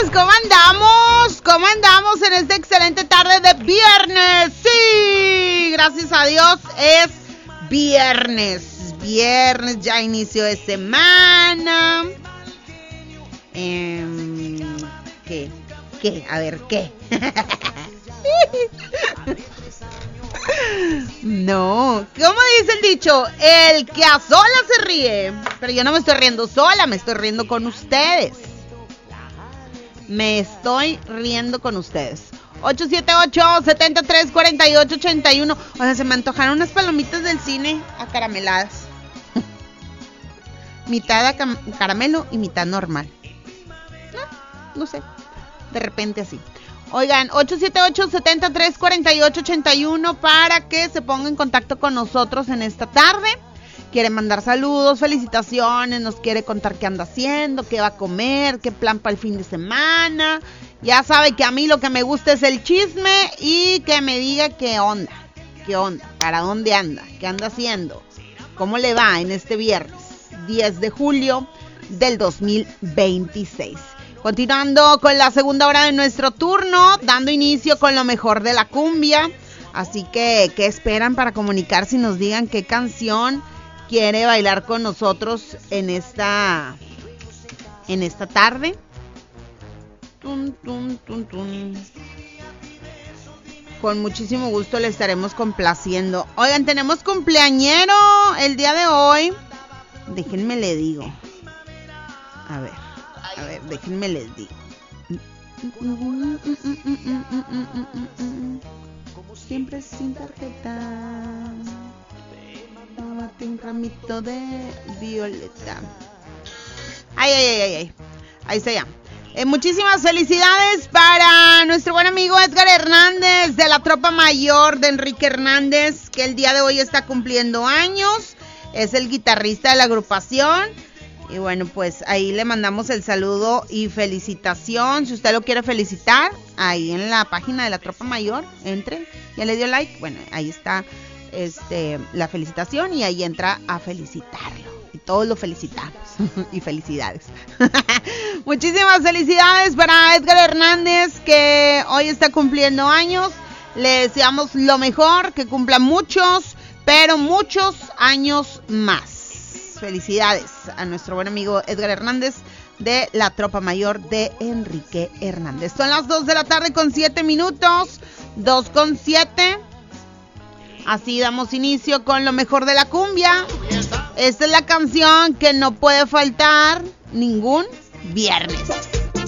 ¿cómo andamos? ¿Cómo andamos en esta excelente tarde de viernes? Sí, gracias a Dios es viernes. Viernes, ya inicio de semana. ¿Qué? A ver, ¿qué? No, ¿cómo dice el dicho? El que a solas se ríe. Pero yo no me estoy riendo sola, me estoy riendo con ustedes. Me estoy riendo con ustedes. 878-7348-81. O sea, se me antojaron unas palomitas del cine acarameladas. Mitad caramelo y mitad normal. No sé. De repente así. Oigan, 878-7348-81 para que se ponga en contacto con nosotros en esta tarde. Quiere mandar saludos, felicitaciones, nos quiere contar qué anda haciendo, qué va a comer, qué plan para el fin de semana. Ya sabe que a mí lo que me gusta es el chisme y que me diga qué onda, para dónde anda, qué anda haciendo, cómo le va en este viernes 10 de julio del 2026. Continuando con la segunda hora de nuestro turno, dando inicio con lo mejor de la cumbia. Así que, ¿qué esperan para comunicarse y nos digan qué canción quiere bailar con nosotros en esta tarde? Tum, tum, tum, tum. Con muchísimo gusto le estaremos complaciendo. Oigan, tenemos cumpleañero el día de hoy. Déjenme le digo. A ver, déjenme les digo. Como siempre sin tarjeta. Tómate un ramito de violeta. Ay. Ahí está ya. Muchísimas felicidades para nuestro buen amigo Edgar Hernández de la Tropa Mayor de Enrique Hernández, que el día de hoy está cumpliendo años. Es el guitarrista de la agrupación. Y bueno, pues ahí le mandamos el saludo y felicitación. Si usted lo quiere felicitar, ahí en la página de la Tropa Mayor, entre, ya le dio like. Bueno, ahí está la felicitación y ahí entra a felicitarlo. Y todos lo felicitamos. Y felicidades. Muchísimas felicidades para Edgar Hernández, que hoy está cumpliendo años. Le deseamos lo mejor, que cumpla muchos, pero muchos años más. Felicidades a nuestro buen amigo Edgar Hernández de la Tropa Mayor de Enrique Hernández. Son las 2 de la tarde con 7 minutos, 2:07. Así damos inicio con lo mejor de la cumbia. Esta es la canción que no puede faltar ningún viernes.